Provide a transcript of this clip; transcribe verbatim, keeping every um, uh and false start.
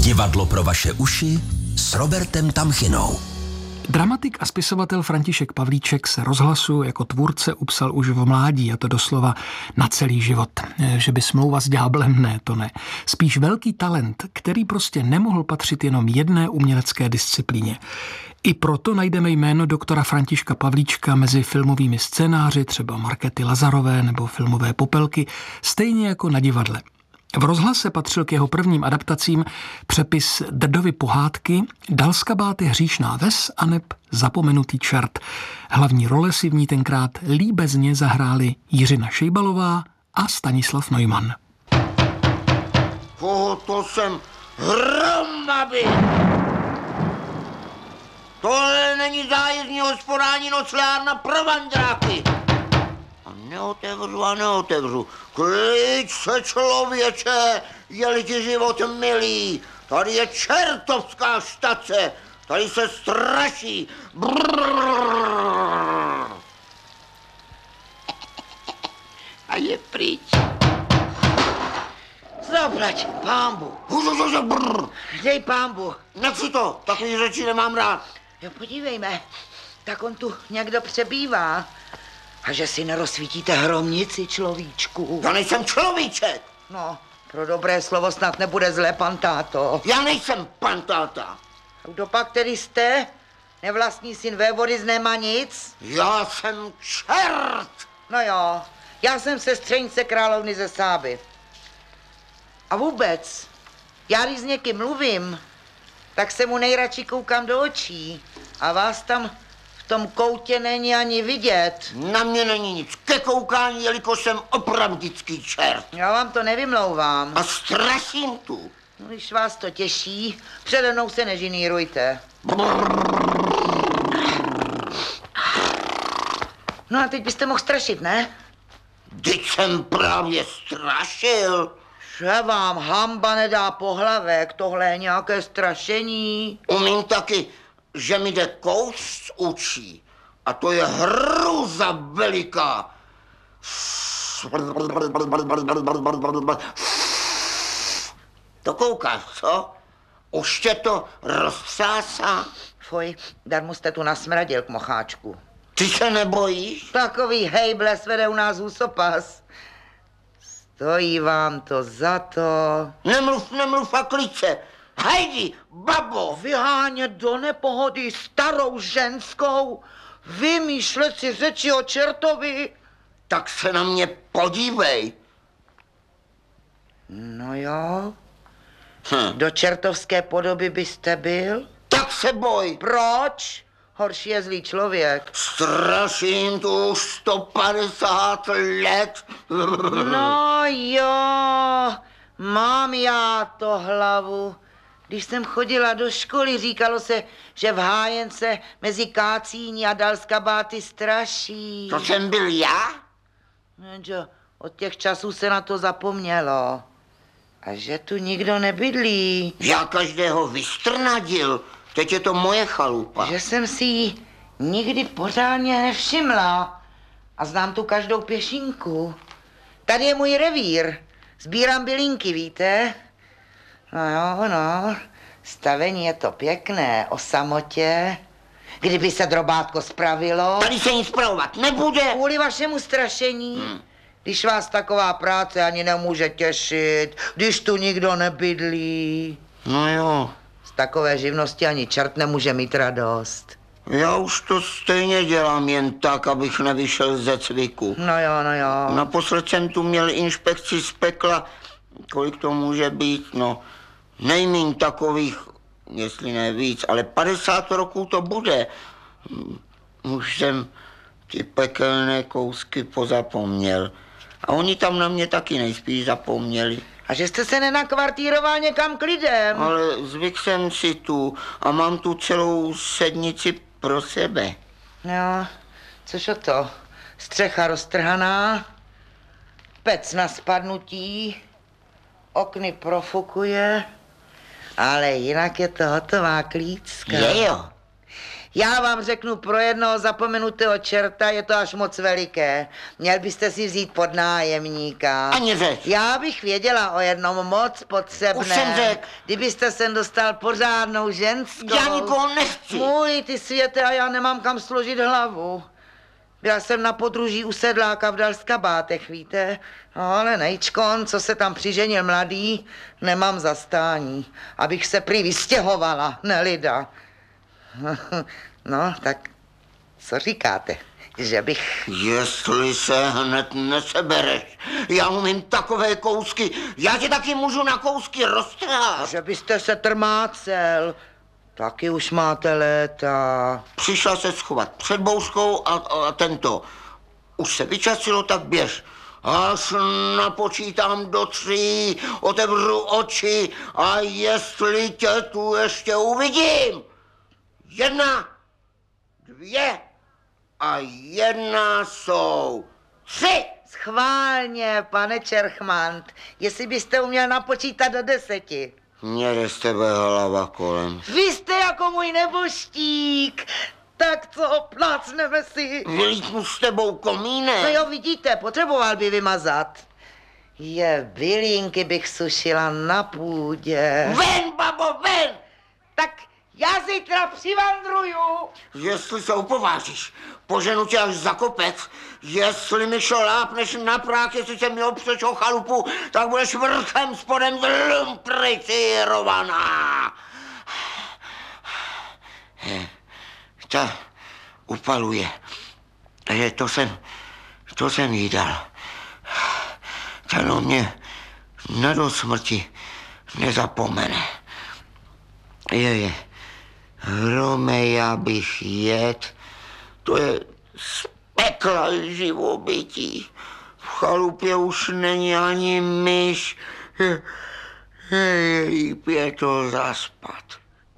Divadlo pro vaše uši s Robertem Tamchinou. Dramatik a spisovatel František Pavlíček se rozhlasu jako tvůrce upsal už v mládí, a to doslova na celý život. Že by smlouva s ďáblem, ne, to ne. Spíš velký talent, který prostě nemohl patřit jenom jedné umělecké disciplíně. I proto najdeme jméno doktora Františka Pavlíčka mezi filmovými scénáři, třeba Markéty Lazarové nebo filmové Popelky, stejně jako na divadle. V rozhlase patřil k jeho prvním adaptacím přepis Drdovy pohádky Dal z kabáty hříšná ves aneb Zapomenutý čert. Hlavní role si v ní tenkrát líbezně zahráli Jiřina Šejbalová a Stanislav Neumann. Oh, to jsem hromady! Tohle není zájezdní hospodání noclárna pro vandráky. A neotevřu a neotevřu. Klid se, člověče, je-li ti život milý. Tady je čertovská štace. Tady se straší. Brrr. A je pryč. Zaplať, pámbu. Dej pámbu. Nechci to, takový řeči nemám rád. Jo, podívejme, tak on tu někdo přebývá. A že si nerozsvítíte hromnici, človíčku. Já nejsem človíček. No, pro dobré slovo snad nebude zlé, pan táto. Já nejsem pan táta. Kdo pak tedy jste? Nevlastní syn vévody z Nemanic? Já jsem čert. No jo, já jsem sestřenice královny ze Sáby. A vůbec, já když s někým mluvím, tak se mu nejradši koukám do očí. A vás tam v tom koutě není ani vidět. Na mě není nic ke koukání, jelikož jsem opravdický čert. Já vám to nevymlouvám. A straším tu. No, když vás to těší, přede mnou se nežinírujte. No a teď byste mohl strašit, ne? Vždyť jsem právě strašil. Že vám hamba nedá pohlavek, tohle je nějaké strašení. Umím taky, že mi jde kous z učí. A to je hruza veliká. To koukáš, co? Už tě to roztřásá? Fuj, darmo jste tu nasmradil k mocháčku. Ty se nebojíš? Takový hejble svede u nás úsopas. Stojí vám to za to. Nemluv, nemluv a kliče. Hejdi, babo! Vyhánět do nepohody starou ženskou, vymýšlet si řeči o čertovi. Tak se na mě podívej. No jo. Hm. Do čertovské podoby byste byl? Tak se boj. Proč? Horší je zlý člověk. Straším tu už sto padesát let. No jo, mám já to hlavu. Když jsem chodila do školy, říkalo se, že v hájence mezi Kácíní a Dal z kabáty straší. To jsem byl já? Jenže od těch časů se na to zapomnělo. A že tu nikdo nebydlí. Já každého vystrnadil. Teď je to moje chalupa. Že jsem si ji nikdy pořádně nevšimla. A znám tu každou pěšinku. Tady je můj revír. Sbírám bylinky, víte? No jo, no. Stavení je to pěkné, o samotě. Kdyby se drobátko spravilo. Tady se nic spravovat nebude. Kvůli vašemu strašení. Hmm. Když vás taková práce ani nemůže těšit, když tu nikdo nebydlí. No jo. Z takové živnosti ani čert nemůže mít radost. Já už to stejně dělám jen tak, abych nevyšel ze cviku. No jo, no jo. Naposled jsem tu měl inspekci z pekla. Kolik to může být? No, nejmíň takových, jestli ne víc, ale padesát roků to bude. Už jsem ty pekelné kousky pozapomněl. A oni tam na mě taky nejspíš zapomněli. A že jste se nenakvartíroval někam k lidem? Ale zvyk jsem si tu a mám tu celou sednici pro sebe. Jo, což o to? Střecha roztrhaná, pec na spadnutí, okny profukuje, ale jinak je to hotová klícka. Je jo. Já vám řeknu pro jednoho zapomenutého čerta, je to až moc veliké. Měl byste si vzít pod nájemníka. Ani řeč. Já bych věděla o jednom moc potřebném. Už jsem řekl. Kdybyste sem dostal pořádnou ženskou. Já nikoho nechci. Můj ty světe, a já nemám kam složit hlavu. Byla jsem na podruží u sedláka v Dalskabátech, víte? No, ale nejčkon, co se tam přiženil mladý, nemám zastání. Abych se prý vystěhovala, nelida. No, tak co říkáte? Že bych... Jestli se hned nesebereš, já umím takové kousky, já tě taky můžu na kousky roztrhat. Že byste se trmácel, taky už máte léta. Přišla se schovat před bouřkou a, a tento. Už se vyčasilo, tak běž. Až napočítám do tří, otevřu oči a jestli tě tu ještě uvidím. Jedna, dvě a jedna jsou tři. Schválně, pane Čerchmant, jestli byste uměl napočítat do deseti. Mně jde z tebe hlava kolem. Vy jste jako můj neboštík, tak co, plácneme si. Vylítnu s tebou komínek. No jo, vidíte, potřeboval by vymazat. Je, bylínky bych sušila na půdě. Ven, babo, ven! Tak já zítra přivandruju. Jestli se upovážíš, poženu tě až za kopec. Jestli mi šlápneš na prák, jestli se mi opřeš o chalupu, tak budeš vrchem spodem zlumprecírovaná. Ta upaluje. Je, to jsem, to jsem jí dal. Ten o mě na do smrti nezapomene. Je, je. Hrome, já bych jet. To je z pekla živobytí. V chalupě už není ani myš. Je, je, je to zaspat.